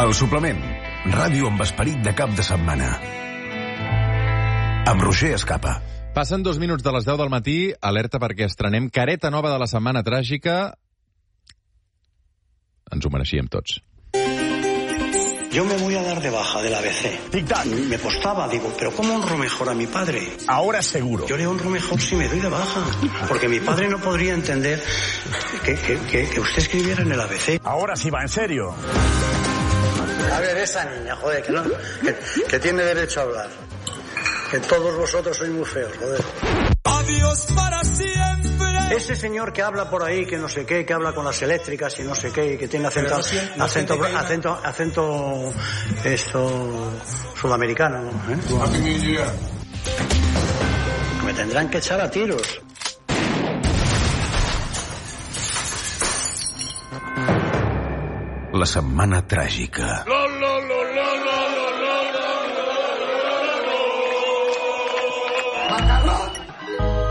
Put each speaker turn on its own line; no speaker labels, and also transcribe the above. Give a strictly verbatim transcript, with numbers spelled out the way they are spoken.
El suplement. Ràdio amb esperit de cap de setmana. Amb Roger Escapa.
Passen dos minuts de les deu del matí, alerta perquè estrenem careta nova de la setmana tràgica. Ens ho mereixíem tots.
Yo me voy a dar de baja del A B C.
Tic-tac.
Me costaba, digo, pero ¿cómo honro mejor a mi padre?
Ahora seguro.
Yo le honro mejor si me doy de baja. Porque mi padre no podría entender que, que, que, que usted escribiera en el A B C.
Ahora sí va en serio.
A ver, esa niña, joder, que, no, que, que tiene derecho a hablar. Que todos vosotros sois muy feos, joder.
Adiós para siempre.
Ese señor que habla por ahí, que no sé qué, que habla con las eléctricas y no sé qué, y que tiene acento, no siente, no acento, acento, acento, acento, esto, sudamericano, ¿eh? Me tendrán que echar a tiros.
La setmana tràgica.
La, la, la, la.